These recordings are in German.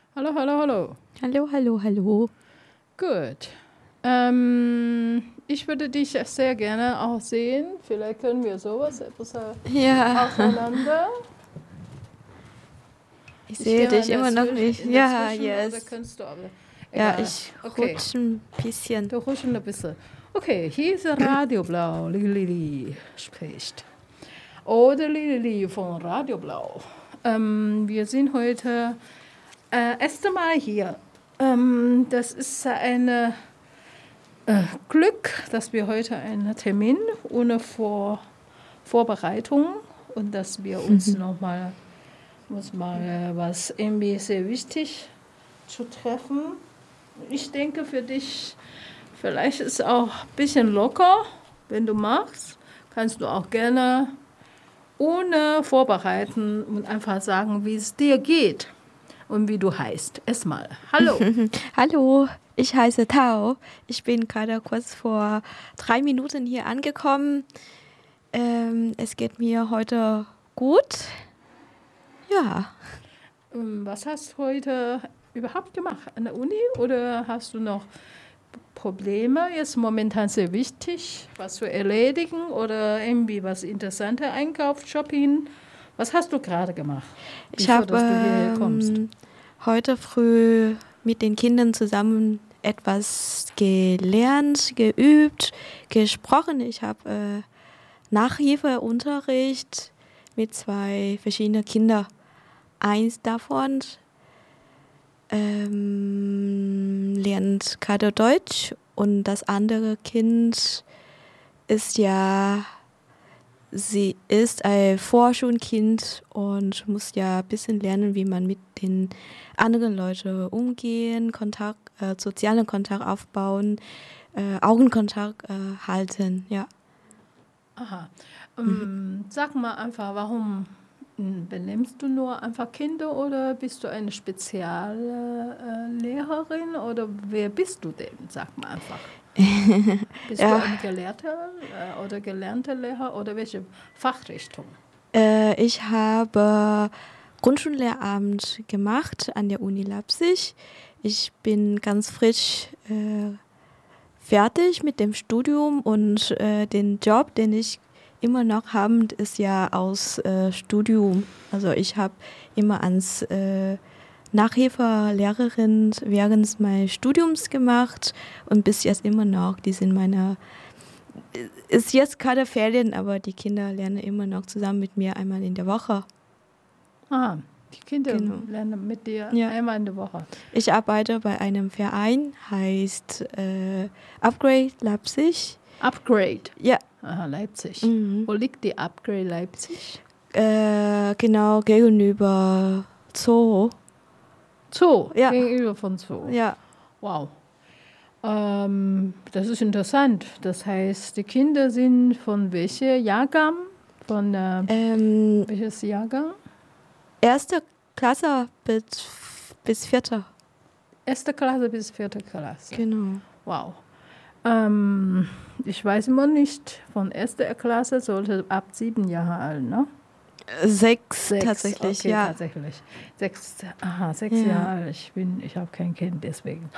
Hallo, hallo, hallo. Hallo, hallo, hallo. Gut. Ich würde dich sehr gerne auch sehen. Vielleicht können wir sowas etwas Ja, auseinander. ich Ich sehe stehe mal dich immer noch nicht. Ja, dazwischen oder yes. kannst du aber. Ja, Egal. ich Okay. rutsche ein bisschen. Du huschen ein bisschen. Okay, hier ist Radio Blau. Lili spricht. Oder Lili von Radio Blau. Wir sind heute erst Mal hier. Das ist ein Glück, dass wir heute einen Termin ohne Vorbereitung und dass wir uns nochmal was irgendwie sehr wichtig zu treffen. Ich denke für dich, vielleicht ist es auch ein bisschen locker, wenn du magst, kannst du auch gerne ohne vorbereiten und einfach sagen, wie es dir geht und wie du heißt. Erstmal, hallo. Hallo, ich heiße Tao. Ich bin gerade kurz vor 3 Minuten hier angekommen. Es geht mir heute gut. Ja. Was hast du heute überhaupt gemacht? An der Uni oder hast du noch Probleme? Jetzt momentan sehr wichtig, was zu erledigen oder irgendwie was Interessantes einkauft, Shopping. Was hast du gerade gemacht, Ich bevor dass du hierher habe kommst? heute früh mit den Kindern zusammen etwas gelernt, geübt, gesprochen. Ich habe Nachhilfeunterricht mit 2 verschiedenen Kindern. Eins davon lernt gerade Deutsch und das andere Kind sie ist ein Vorschulkind und muss ja ein bisschen lernen, wie man mit den anderen Leuten umgehen, sozialen Kontakt aufbauen, Augenkontakt halten, ja. Aha. Sag mal einfach, warum benimmst du nur einfach Kinder oder bist du eine Speziallehrerin oder wer bist du denn? Sag mal einfach. Bist du Ja, eine Gelehrte oder gelernte Lehrer oder welche Fachrichtung? ich habe Grundschullehramt gemacht an der Uni Leipzig. Ich bin ganz frisch fertig mit dem Studium und den Job, den ich immer noch habe, ist ja aus Studium. Also ich habe immer als Nachhilfelehrerin während meines Studiums gemacht und bis jetzt immer noch. Die sind ist jetzt gerade Ferien, aber die Kinder lernen immer noch zusammen mit mir einmal in der Woche. Ah, die Kinder Genau. lernen mit dir Ja. einmal in der Woche. Ich arbeite bei einem Verein, heißt Upgrade Leipzig. Upgrade. Ja. Aha, Leipzig. Mhm. Wo liegt die Upgrade Leipzig? Genau gegenüber Zoo. Zoo, Ja. gegenüber von Zoo. Ja. Wow. Das ist interessant. Das heißt, die Kinder sind von welchem Jahrgang? Von welches Jahrgang? 1. Klasse bis 4. 1. Klasse bis 4. Klasse. Genau. Wow. Ich weiß immer nicht, von 1. Klasse sollte ab 7 Jahre alt, ne? 6 tatsächlich, okay, ja. Tatsächlich. 6 Ja. Jahre alt. Ich habe kein Kind, deswegen.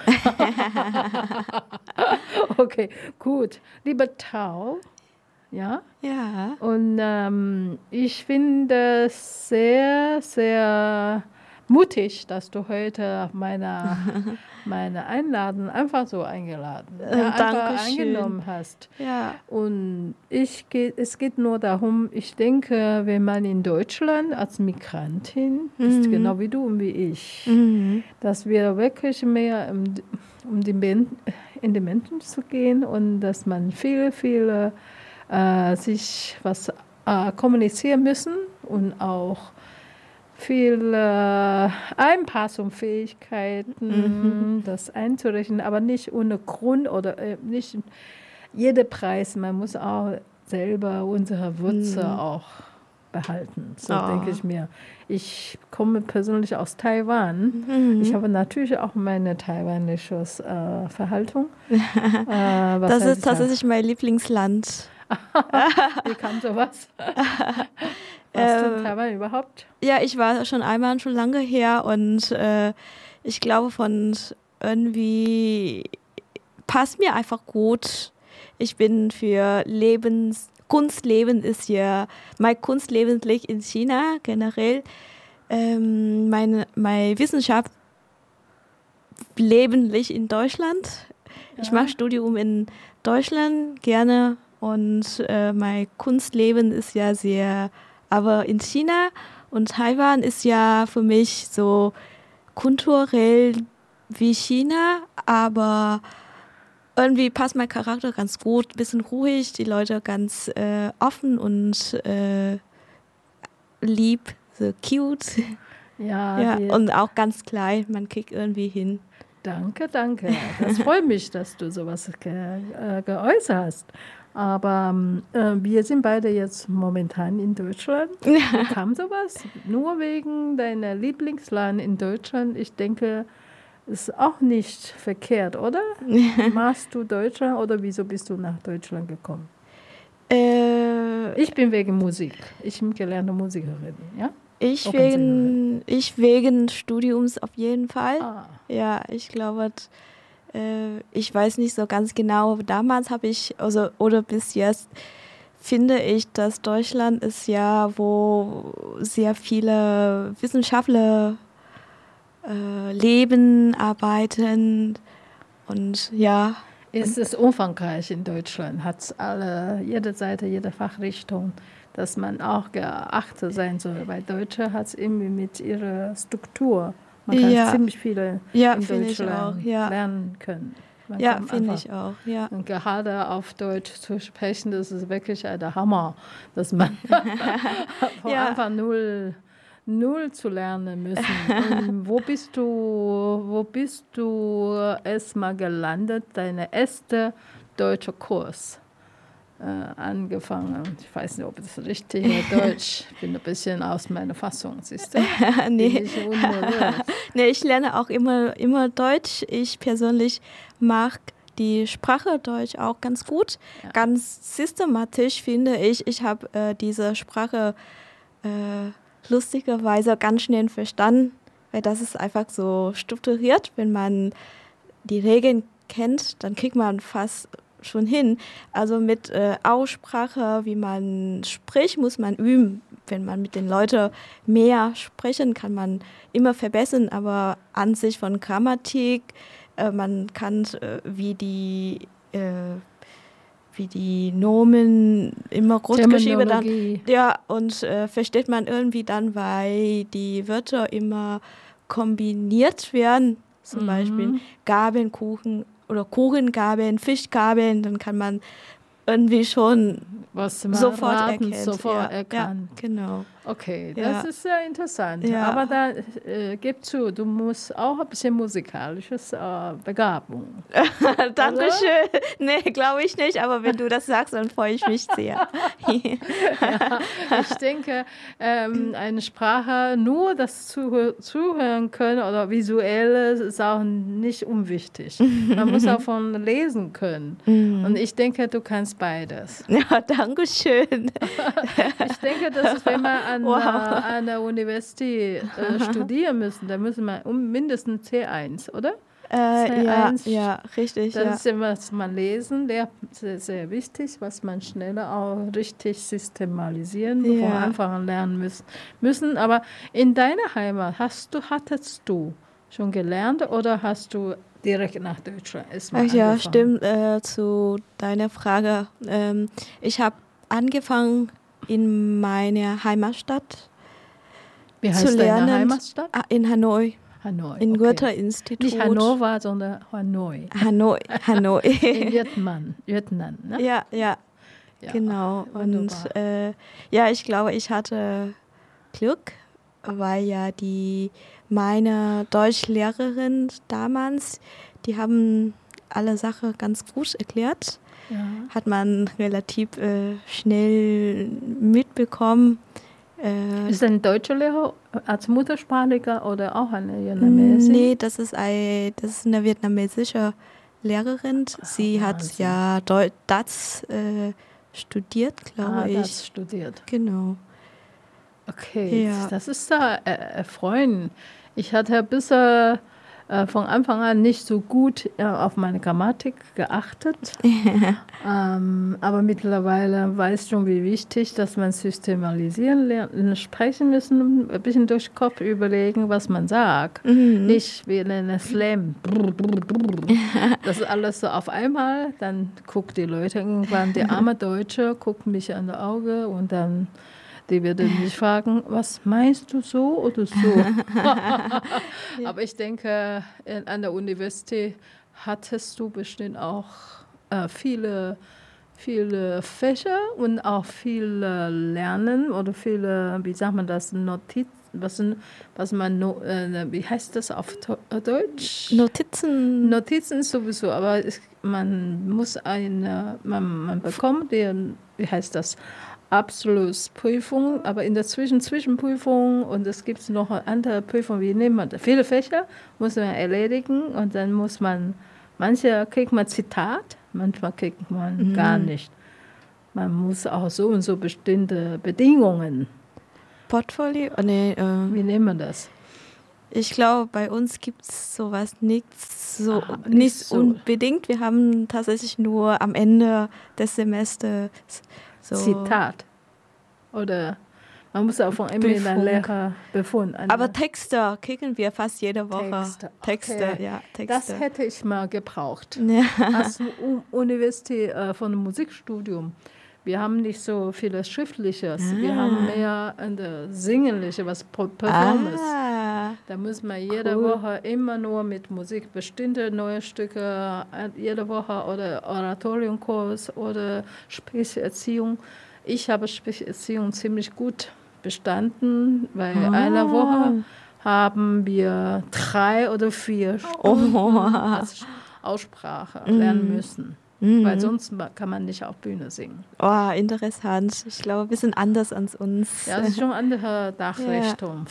Okay, gut. Lieber Tau, ja? Ja. Und ich finde es sehr, sehr mutig, dass du heute meine Einladung einfach so eingeladen, einfach Dankeschön. angenommen hast. Ja. Und es geht nur darum, ich denke, wenn man in Deutschland als Migrantin ist, genau wie du und wie ich, dass wir wirklich mehr in die Menschen zu gehen und dass man viele sich was kommunizieren müssen und auch viel Anpassungsfähigkeiten, das einzurechnen, aber nicht ohne Grund oder nicht jeder Preis. Man muss auch selber unsere Wurzel auch behalten. So denke ich mir. Ich komme persönlich aus Taiwan. Ich habe natürlich auch meine taiwanische Verhaltung. Das ist tatsächlich mein Lieblingsland. Wie kam sowas? Warst du in Taiwan überhaupt? Ja, ich war schon einmal schon lange her und ich glaube, von irgendwie passt mir einfach gut. Ich bin für Kunstleben ist ja, mein Kunstleben liegt in China generell. Meine Wissenschaft lebendig in Deutschland. Ja. Ich mache Studium in Deutschland gerne und mein Kunstleben ist ja sehr, aber in China und Taiwan ist ja für mich so kulturell wie China, aber irgendwie passt mein Charakter ganz gut, ein bisschen ruhig, die Leute ganz offen und lieb, so cute. Ja, und auch ganz klein, man kriegt irgendwie hin. Danke, danke. Das freut mich, dass du sowas geäußert hast. Aber wir sind beide jetzt momentan in Deutschland. Wie kam sowas? Nur wegen deiner Lieblingsland in Deutschland? Ich denke, ist auch nicht verkehrt, oder? Machst du Deutschland oder wieso bist du nach Deutschland gekommen? Ich bin wegen Musik. Ich bin gelernte Musikerin, ja? Ich wegen Studiums auf jeden Fall. Ja, ich glaube, ich weiß nicht so ganz genau, damals habe ich, oder bis jetzt, finde ich, dass Deutschland ist ja, wo sehr viele Wissenschaftler leben, arbeiten und ja. Es ist umfangreich in Deutschland, hat es jede Seite, jede Fachrichtung, dass man auch geachtet sein soll, weil Deutsche hat es irgendwie mit ihrer Struktur. Man kann ziemlich viele in Deutschland lernen können. Ja, finde ich auch. Ja. Und gerade auf Deutsch zu sprechen, das ist wirklich der Hammer, dass man von Anfang null zu lernen müssen. Und wo bist du erstmal gelandet, deine erste deutsche Kurs angefangen? Ich weiß nicht, ob das richtig ist, Deutsch. Ich bin ein bisschen aus meiner Fassung, siehst du? Nee. Ich lerne auch immer Deutsch. Ich persönlich mag die Sprache Deutsch auch ganz gut. Ja. Ganz systematisch finde ich. Ich habe diese Sprache lustigerweise ganz schnell verstanden, weil das ist einfach so strukturiert. Wenn man die Regeln kennt, dann kriegt man fast schon hin. Also mit Aussprache, wie man spricht, muss man üben. Wenn man mit den Leuten mehr sprechen, kann man immer verbessern, aber an sich von Grammatik, man kann wie die Nomen immer groß geschrieben dann. Ja, und versteht man irgendwie dann, weil die Wörter immer kombiniert werden. Zum Beispiel Gabeln, Kuchen oder Kuchengabeln, Fischgabeln, dann kann man irgendwie schon sofort erkennen. Ja, genau. Okay, das ist sehr interessant. Ja. Aber da gib zu, du musst auch ein bisschen musikalisches Begabung. Dankeschön. Nee, glaube ich nicht, aber wenn du das sagst, dann freue ich mich sehr. Ich denke, eine Sprache, nur das Zuhören können oder visuelle ist auch nicht unwichtig. Man muss auch von lesen können. Und ich denke, du kannst beides. Ja, danke schön. Ich denke, das ist, wenn man an der Universität studieren müssen, dann müssen wir mindestens C1, oder? C1, ja, richtig. Das ist immer, was man lesen lernt, sehr, sehr wichtig, was man schneller auch richtig systematisieren, von Anfang an lernen müssen. Aber in deiner Heimat, hattest du schon gelernt oder hast du direkt nach Deutschland erstmal angefangen? Ja, stimmt. Zu deiner Frage. Ich habe angefangen in meiner Heimatstadt Wie heißt zu lernen. Deine Heimatstadt? In Hanoi. Hanoi. Im Goethe-Institut. Nicht Hannover, sondern Hanoi. Hanoi. In Vietnam, ne? Ja, genau. Und ich glaube, ich hatte Glück, weil ja meine Deutschlehrerin damals, die haben alle Sachen ganz gut erklärt. Ja. Hat man relativ schnell mitbekommen. Ist ein deutscher Lehrer als Muttersprachlicher oder auch eine vietnamesische? Nee, das ist eine vietnamesische Lehrerin. Sie hat ja Deutsch studiert, glaube ich. Deutsch studiert. Genau. Okay, das ist da erfreuend. Ich hatte bisher von Anfang an nicht so gut auf meine Grammatik geachtet. Aber mittlerweile weiß schon, wie wichtig, dass man systematisieren lernt, sprechen müssen, ein bisschen durch den Kopf überlegen, was man sagt. Nicht wie in Slam. Das ist alles so auf einmal. Dann guckt die Leute irgendwann, die arme Deutsche, guckt mich an das Auge und dann die würde mich fragen, was meinst du so oder so? Aber ich denke, an der Universität hattest du bestimmt auch viele Fächer und auch viel Lernen oder viele, wie sagt man das, Notizen, wie heißt das auf Deutsch? Notizen sowieso, aber man bekommt den, wie heißt das? Abschlussprüfung, aber in der Zwischenprüfung und es gibt noch eine andere Prüfung, wie nennt man das? Viele Fächer muss man erledigen und dann muss man, manche kriegt man Zitat, manchmal kriegt man gar nicht. Man muss auch so und so bestimmte Bedingungen. Portfolio? Nee, wie nennt man das? Ich glaube, bei uns gibt es sowas nicht so unbedingt. Wir haben tatsächlich nur am Ende des Semesters so Zitat. Oder man muss auch von einem Lehrer Befund. Aber Texte kriegen wir fast jede Woche. Texte. Das hätte ich mal gebraucht. Ja. Als Universität von einem Musikstudium. Wir haben nicht so viele Schriftliches. Wir haben mehr Singenliche, was Performance. Da muss man jede Woche immer nur mit Musik bestimmte neue Stücke, jede Woche oder Oratoriumkurs oder Sprecherziehung. Ich habe Sprecherziehung ziemlich gut bestanden, weil eine Woche haben wir 3 oder 4 Stunden als Aussprache lernen müssen. Weil sonst kann man nicht auf Bühne singen. Oh, interessant. Ich glaube, ein bisschen anders als uns. Ja, das ist schon eine andere Fachrichtung.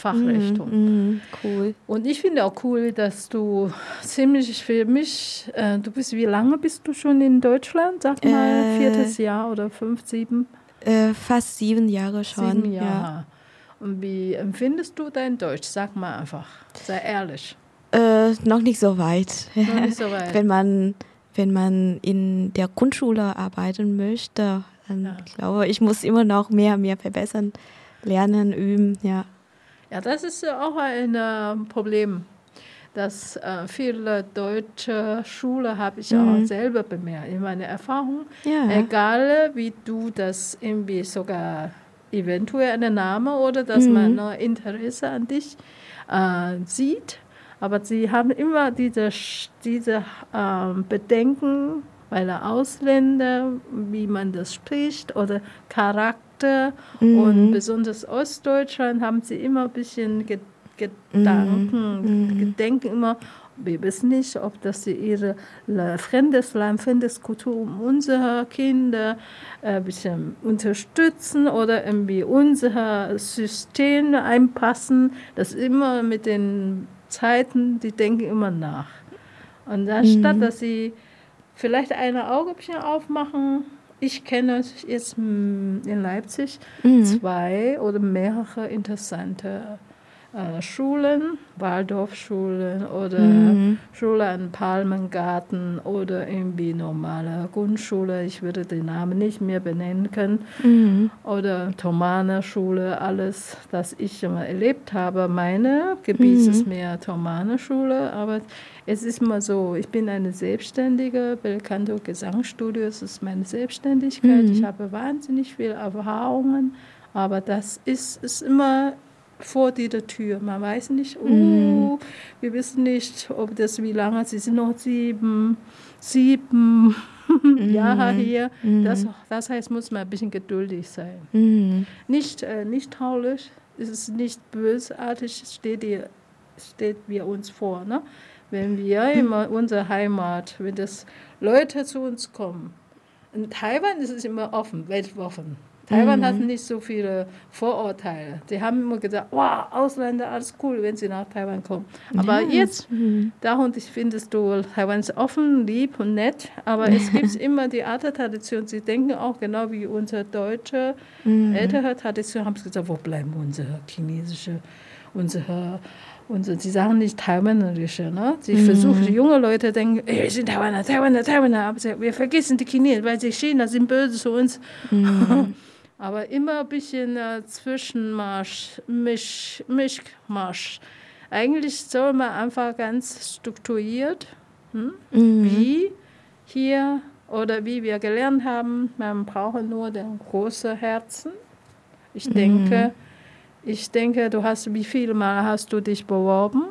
Cool. Und ich finde auch cool, dass du ziemlich für mich, wie lange bist du schon in Deutschland? Sag mal, 4. Jahr oder 5, 7? Fast 7 Jahre schon. 7 Jahre. Ja. Und wie empfindest du dein Deutsch? Sag mal einfach, sei ehrlich. Noch nicht so weit. Noch nicht so weit. Wenn man in der Grundschule arbeiten möchte, dann glaube ich, muss immer noch mehr verbessern, lernen, üben, ja. Ja, das ist auch ein Problem, dass viele deutsche Schulen, habe ich auch selber bemerkt, in meiner Erfahrung, egal wie du das irgendwie sogar eventuell einen Namen oder dass man noch Interesse an dich sieht, aber sie haben immer diese Bedenken, weil der Ausländer, wie man das spricht, oder Charakter. Und besonders Ostdeutschland haben sie immer ein bisschen Gedenken immer, wir wissen nicht, ob das ihre fremdes Land, fremdes Kultur, um unsere Kinder ein bisschen unterstützen oder irgendwie unser System einpassen. Das ist immer mit den Zeiten, die denken immer nach. Und anstatt, dass sie vielleicht eine Augenchen aufmachen, ich kenne jetzt in Leipzig 2 oder mehrere interessante Schulen, Waldorfschulen oder Schule an Palmengarten oder irgendwie normale Grundschule, ich würde den Namen nicht mehr benennen können, oder Thomaner-Schule, alles, das ich schon mal erlebt habe. Meine Gebiet ist mehr Thomaner-Schule, aber es ist mal so, ich bin eine Selbstständige, Belcanto Gesangsstudio, das ist meine Selbstständigkeit, ich habe wahnsinnig viele Erfahrungen, aber das ist immer vor dieser Tür. Man weiß nicht, wir wissen nicht, ob das wie lange, sie sind noch 7 Jahre hier. Das heißt, muss man ein bisschen geduldig sein. Nicht traurig, es ist nicht bösartig, steht wir uns vor. Ne? Wenn wir immer unsere Heimat, wenn das Leute zu uns kommen. In Taiwan ist es immer offen, weltoffen. Taiwan hat nicht so viele Vorurteile. Die haben immer gesagt, wow, Ausländer, alles cool, wenn sie nach Taiwan kommen. Aber jetzt, findest du, Taiwan ist offen, lieb und nett, aber es gibt immer die alte Tradition. Sie denken auch genau wie unsere deutsche ältere Tradition, haben sie gesagt, wo bleiben unsere chinesische, unsere Und so, sie sagen nicht Taiwanerische, ne? Sie versuchen, die junge Leute denken, ey, wir sind Taiwaner, Taiwaner, Taiwaner, aber wir vergessen die Chinesen, weil die China sind böse zu uns. Aber immer ein bisschen Zwischenmarsch, Mischmarsch. Eigentlich soll man einfach ganz strukturiert, wie hier oder wie wir gelernt haben, man braucht nur den großen Herzen. Ich denke, du hast, wie viele Mal hast du dich beworben?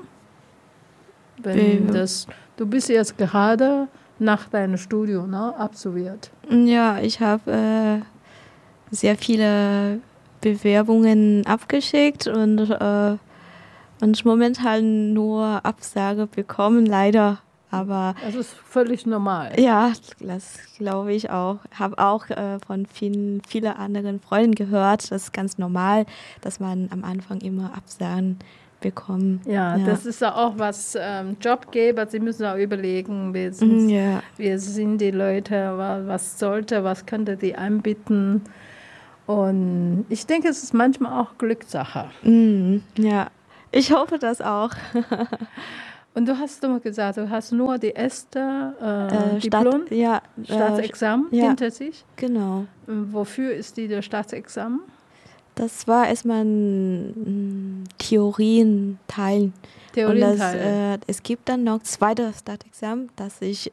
Du bist jetzt gerade nach deinem Studium, ne, absolviert. Ja, ich habe sehr viele Bewerbungen abgeschickt und momentan nur Absage bekommen, leider. Aber das ist völlig normal. Ja, das glaube ich auch. Habe auch von vielen anderen Freunden gehört, das ist ganz normal, dass man am Anfang immer Absagen bekommt. Ja, das ist auch was Jobgeber, sie müssen auch überlegen, wer sind die Leute, was könnte die anbieten. Und ich denke, es ist manchmal auch Glückssache. Ja, ich hoffe das auch. Und du hast immer gesagt, du hast nur die erste Diplom, Staatsexamen hinter sich. Genau. Wofür ist das Staatsexamen? Das war erstmal ein Theorienteil. Es gibt dann noch zweites Staatsexamen, dass ich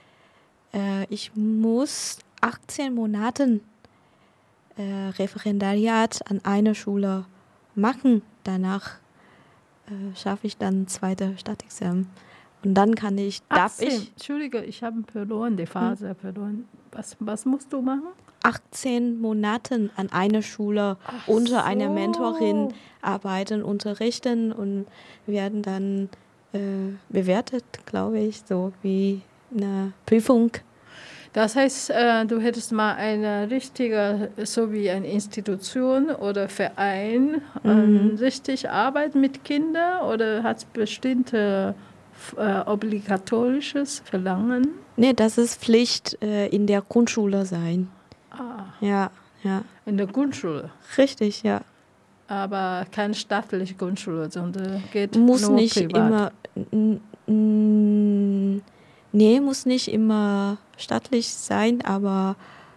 muss 18 Monate Referendariat an einer Schule machen. Danach schaffe ich dann zweite Staatsexamen. Und dann kann ich, Entschuldige, ich habe verloren, die Phase verloren. Was musst du machen? 18 Monate an einer Schule unter einer Mentorin arbeiten, unterrichten und werden dann bewertet, glaube ich, so wie eine Prüfung. Das heißt, du hättest mal eine richtige, so wie eine Institution oder Verein, richtig arbeiten mit Kindern oder hat es bestimmte obligatorisches Verlangen? Nee, das ist Pflicht in der Grundschule sein. Ja. In der Grundschule? Richtig, ja. Aber keine staatliche Grundschule, sondern geht muss nur nicht privat? Muss nicht immer staatlich sein, aber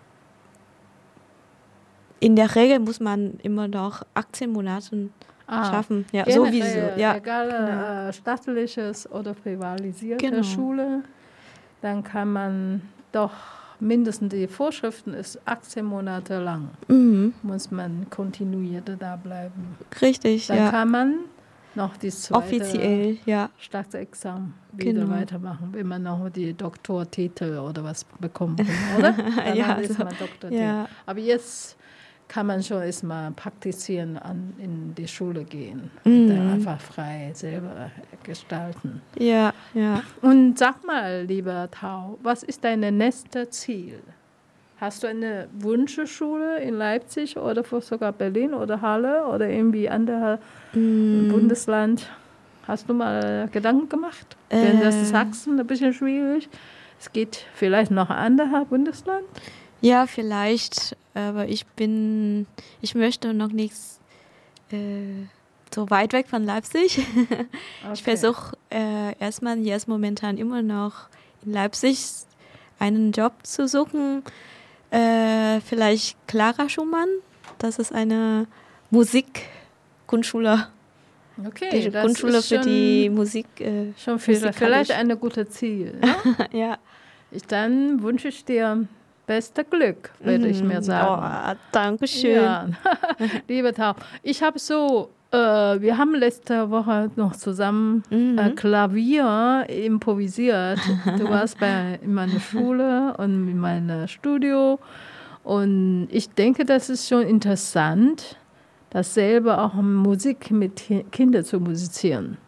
in der Regel muss man immer noch 18 Monate schaffen. Ja, sowieso. Ja, egal, staatliches oder privatisierte Schule, dann kann man doch mindestens die Vorschriften ist 18 Monate lang. Muss man kontinuiert da bleiben. Richtig, dann kann man noch die zweite offiziell, Staatsexamen wieder weitermachen, wenn man noch die Doktortitel oder was bekommt, oder? Dann ist man Doktortitel. Ja. Aber jetzt kann man schon erstmal praktizieren, in die Schule gehen und dann einfach frei selber gestalten. Ja. Und sag mal, lieber Tao, was ist dein nächstes Ziel? Hast du eine Wunschschule in Leipzig oder sogar Berlin oder Halle oder irgendwie andere Bundesland? Hast du mal Gedanken gemacht? Denn das ist Sachsen ein bisschen schwierig. Es geht vielleicht noch andere Bundesland? Ja, vielleicht, aber ich möchte noch nichts so weit weg von Leipzig. Okay. Ich versuche erstmal jetzt momentan immer noch in Leipzig einen Job zu suchen. Vielleicht Clara Schumann, das ist eine Musikgrundschule. Okay, die Grundschule für die Musik. Schon vielleicht ein gutes Ziel. Ne? Ja. Dann wünsche ich dir beste Glück, würde ich mir sagen. Oh, danke schön. Ja. Liebe Tao, ich habe wir haben letzte Woche noch zusammen Klavier improvisiert. Du warst in meiner Schule und in meinem Studio. Und ich denke, das ist schon interessant, dasselbe auch Musik mit Kindern zu musizieren.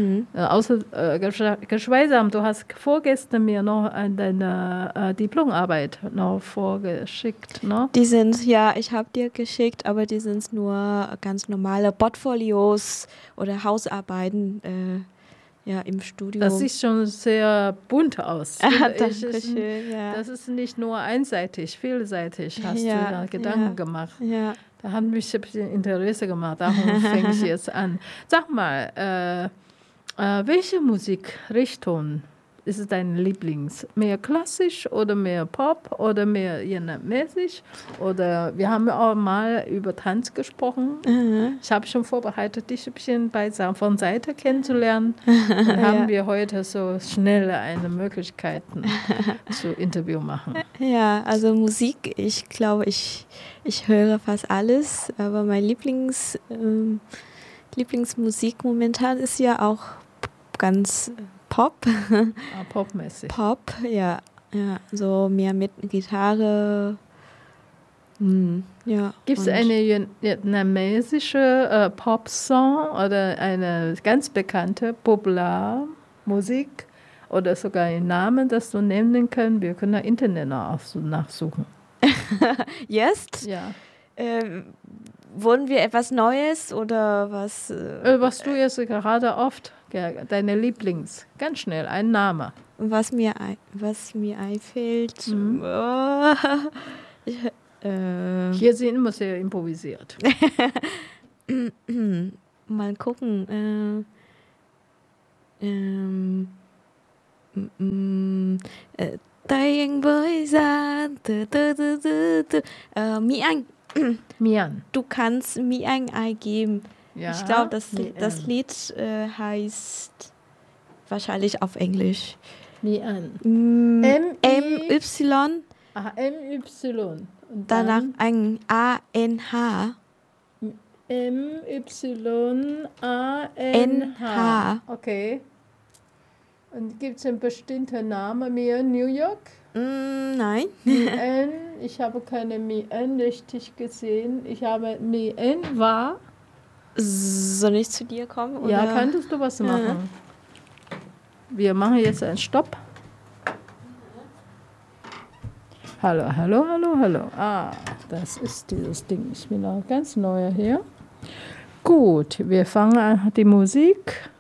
Geschweige, du hast vorgestern mir noch deine Diplomarbeit noch vorgeschickt. Ne? Ich habe dir geschickt, aber die sind nur ganz normale Portfolios oder Hausarbeiten im Studio. Das sieht schon sehr bunt aus. Danke schön. Das ist nicht nur einseitig, vielseitig hast du da Gedanken gemacht. Ja. Da hat mich ein bisschen Interesse gemacht, darum fange ich jetzt an. Sag mal, Welche Musikrichtung ist dein Lieblings? Mehr klassisch oder mehr Pop oder mehr mäßig? Oder wir haben auch mal über Tanz gesprochen. Ich habe schon vorbereitet, dich ein bisschen von Seite kennenzulernen. Dann haben wir heute so schnell eine Möglichkeit zu Interview machen. Ja, also Musik, ich glaube, ich höre fast alles, aber mein Lieblingsmusik momentan ist ja auch ganz Pop. Popmäßig. Pop, ja, so mehr mit Gitarre. Ja. Gibt es eine vietnamesische Pop-Song oder eine ganz bekannte Popularmusik oder sogar einen Namen, das du nennen können? Wir können im Internet nachsuchen. Jetzt? Ja. Wollen wir etwas Neues oder was? Was du jetzt gerade oft, deine Lieblings, ganz schnell, ein Name. Was mir einfällt. Hier sind immer sehr improvisiert. Mal gucken. Tay anh với gian Mi Anh. Mian. Du kannst Mi Anh eingeben. Ja, ich glaube, das Lied heißt wahrscheinlich auf Englisch. Mian. M-Y. M-Y. Und danach ein A-N-H. M-Y-A-N-H. Okay. Und gibt es einen bestimmten Namen mehr in New York? Nein. Mien, ich habe keine Mien richtig gesehen. Ich habe Mien war. Soll ich zu dir kommen? Oder? Ja, könntest du was machen? Wir machen jetzt einen Stopp. Hallo. Ah, das ist dieses Ding. Ich bin auch ganz neu hier. Gut, wir fangen an die Musik.